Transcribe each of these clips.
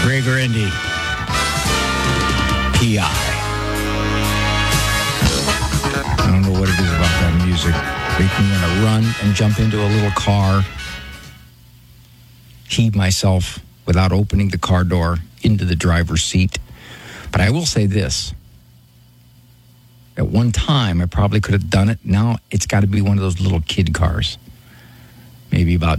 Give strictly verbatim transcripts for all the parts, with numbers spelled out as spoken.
Ray Grindy. P I. I don't know what it is about that music. Make me want to run and jump into a little car, heave myself without opening the car door into the driver's seat. But I will say this. At one time, I probably could have done it. Now, it's got to be one of those little kid cars. Maybe about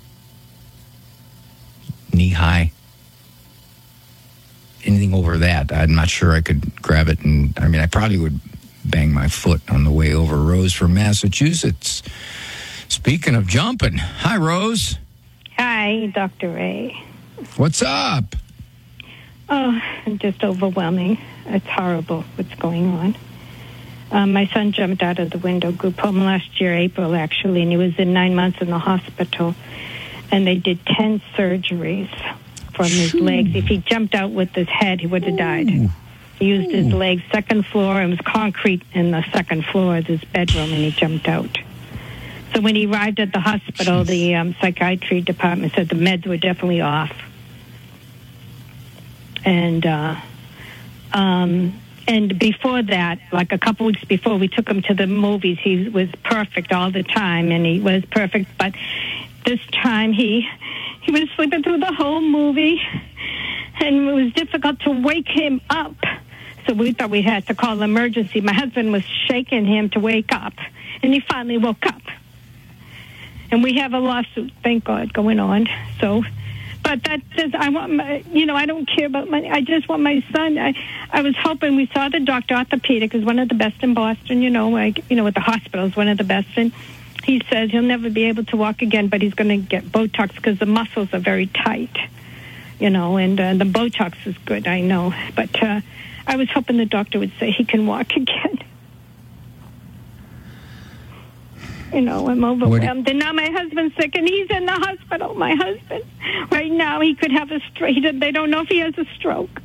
knee-high. Anything over that, I'm not sure I could grab it. And I mean, I probably would bang my foot on the way over. Rose from Massachusetts. Speaking of jumping. Hi, Rose. Hi, Doctor Ray. What's up? Oh, just overwhelming. It's horrible what's going on. Um, my son jumped out of the window, group home last year, April, actually, and he was in nine months in the hospital. And they did ten surgeries from his legs. If he jumped out with his head, he would have died. He used his legs, second floor, it was concrete in the second floor of his bedroom, and he jumped out. So when he arrived at the hospital, Jeez. the um, psychiatry department said the meds were definitely off. And uh, um, and before that, like a couple weeks before, we took him to the movies. He was perfect all the time, and he was perfect. But this time, he he was sleeping through the whole movie, and it was difficult to wake him up. So we thought we had to call emergency. My husband was shaking him to wake up, and he finally woke up. And we have a lawsuit, thank God, going on. So, but that does, I want my, you know, I don't care about money. I just want my son. I, I was hoping, we saw the doctor, orthopedic, is one of the best in Boston, you know, like, you know, at the hospital is one of the best. And he says he'll never be able to walk again, but he's going to get Botox because the muscles are very tight, you know, and uh, the Botox is good, I know. But uh, I was hoping the doctor would say he can walk again. You know, I'm overwhelmed. And now my husband's sick, and he's in the hospital. My husband, right now, he could have a stroke. They don't know if he has a stroke.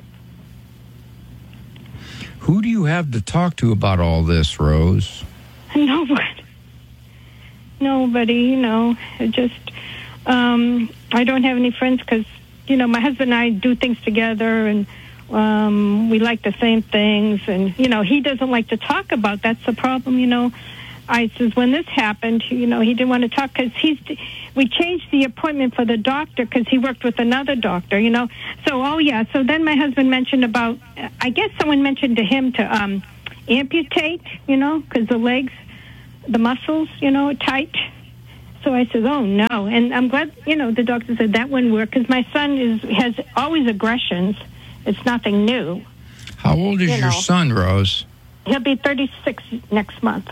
Who do you have to talk to about all this, Rose? Nobody. Nobody, you know. It just, um, I don't have any friends because, you know, my husband and I do things together, and um, we like the same things. And, you know, he doesn't like to talk about. That's the problem, you know. I says, when this happened, you know, he didn't want to talk because he's, we changed the appointment for the doctor because he worked with another doctor, you know. So, oh, yeah. So then my husband mentioned about, I guess someone mentioned to him to um, amputate, you know, because the legs, the muscles, you know, are tight. So I said, oh, no. And I'm glad, you know, the doctor said that wouldn't work because my son is has always aggressions. It's nothing new. How old is you your know. son, Rose? He'll be thirty-six next month.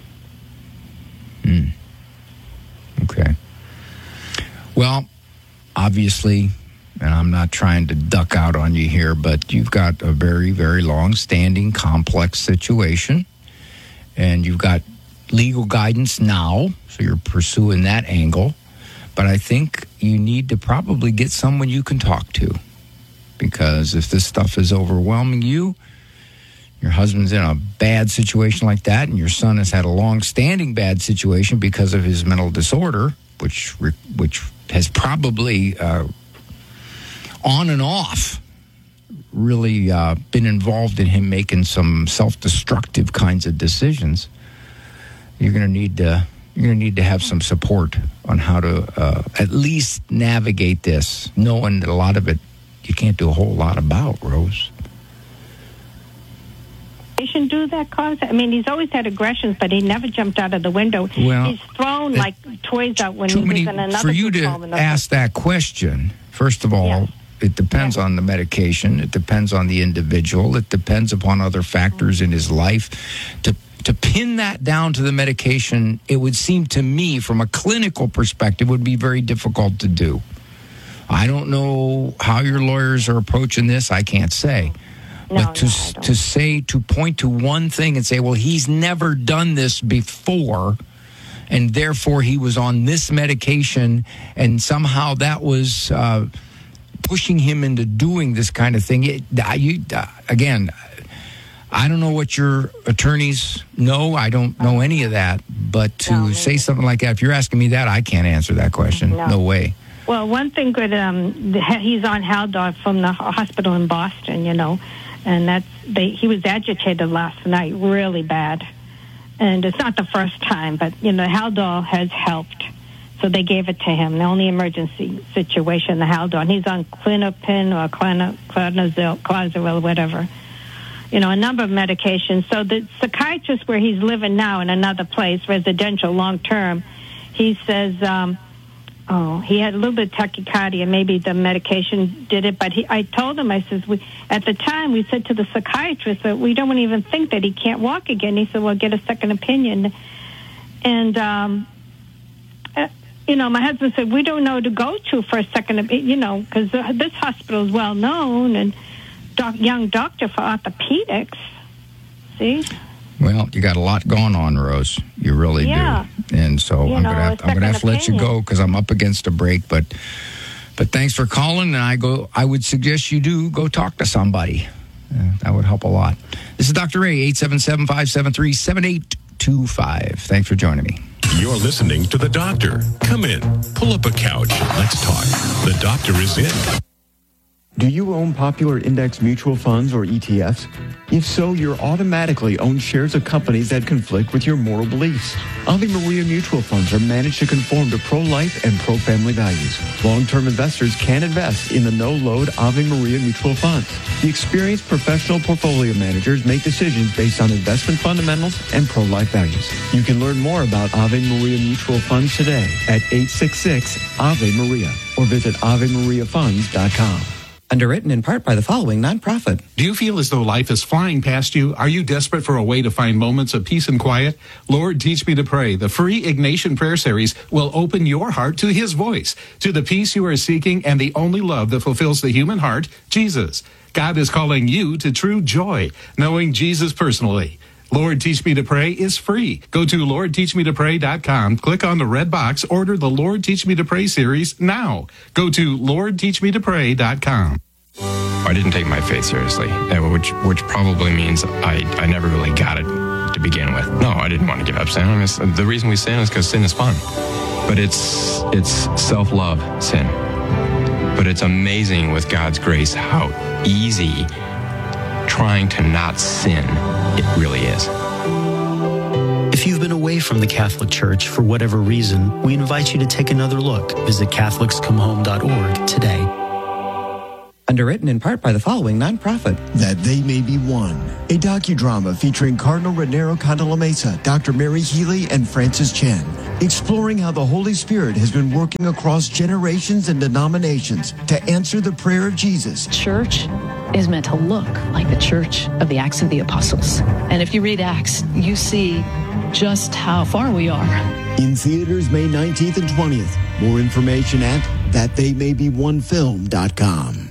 Hmm. Okay. Well, obviously, and I'm not trying to duck out on you here, but you've got a very, very long-standing, complex situation, and you've got legal guidance now, so you're pursuing that angle. But I think you need to probably get someone you can talk to, because if this stuff is overwhelming you, your husband's in a bad situation like that, and your son has had a long-standing bad situation because of his mental disorder, which which has probably uh, on and off really uh, been involved in him making some self-destructive kinds of decisions. You're going to need to you're going to need to have some support on how to uh, at least navigate this, knowing that a lot of it you can't do a whole lot about, Rose. Do that cause? I mean, he's always had aggressions, but he never jumped out of the window. Well, he's thrown like toys out when he many, was in another for you to ask that question, first of all, yeah. it depends yeah. on the medication. It depends on the individual. It depends upon other factors mm-hmm. in his life. To to pin that down to the medication, it would seem to me, from a clinical perspective, would be very difficult to do. I don't know how your lawyers are approaching this. I can't say. No, but to no, to say, to point to one thing and say, well, he's never done this before, and therefore he was on this medication, and somehow that was uh, pushing him into doing this kind of thing. It, you, uh, again, I don't know what your attorneys know. I don't know any of that. But to no, say something like that, if you're asking me that, I can't answer that question. No, no way. Well, one thing good, um, the, he's on Haldol from the hospital in Boston, you know, and that's they, he was agitated last night, really bad. And it's not the first time, but, you know, Haldol has helped. So they gave it to him, the only emergency situation, the Haldol. And he's on Clonopin or Clonazil, Clozaril, whatever. You know, a number of medications. So the psychiatrist where he's living now in another place, residential, long-term, he says, um, oh, he had a little bit of tachycardia. Maybe the medication did it. But he, I told him, I says, we, at the time, we said to the psychiatrist that we don't even think that he can't walk again. He said, well, get a second opinion. And, um, uh, you know, my husband said, we don't know who to go to for a second opinion, you know, because uh, this hospital is well known and doc, young doctor for orthopedics. See? Well, you got a lot going on, Rose. You really yeah. do. And so you I'm know, going to have, I'm gonna have to let you go because I'm up against a break. But but thanks for calling. And I go. I would suggest you do go talk to somebody. Uh, that would help a lot. This is Doctor Ray, eight seven seven, five seven three, seven eight two five. Thanks for joining me. You're listening to The Doctor. Come in, pull up a couch, let's talk. The Doctor is in. Do you own popular index mutual funds or E T Fs? If so, you're automatically own shares of companies that conflict with your moral beliefs. Ave Maria mutual funds are managed to conform to pro-life and pro-family values. Long-term investors can invest in the no-load Ave Maria mutual funds. The experienced professional portfolio managers make decisions based on investment fundamentals and pro-life values. You can learn more about Ave Maria mutual funds today at eight six six, A V E Maria or visit ave maria funds dot com. Underwritten in part by the following nonprofit. Do you feel as though life is flying past you? Are you desperate for a way to find moments of peace and quiet? Lord, Teach Me to Pray, the free Ignatian Prayer Series, will open your heart to His voice, to the peace you are seeking and the only love that fulfills the human heart, Jesus. God is calling you to true joy, knowing Jesus personally. Lord, Teach Me to Pray is free. Go to lord teach me to pray dot com, click on the red box, order the Lord Teach Me to Pray series now. Go to lord teach me to pray dot com. I didn't take my faith seriously, which which probably means I, I never really got it to begin with. No, I didn't want to give up sin. I mean, the reason we sin is because sin is fun. But it's it's self-love sin. But it's amazing with God's grace how easy trying to not sin it really is. If you've been away from the Catholic Church for whatever reason, we invite you to take another look. Visit catholics come home dot org today. Underwritten in part by the following nonprofit. That They May Be One, a docudrama featuring Cardinal Raniero Cantalamessa, Doctor Mary Healy, and Francis Chen, exploring how the Holy Spirit has been working across generations and denominations to answer the prayer of Jesus. Church is meant to look like the church of the Acts of the Apostles. And if you read Acts, you see just how far we are. In theaters May nineteenth and twentieth. More information at that they may be one film dot com.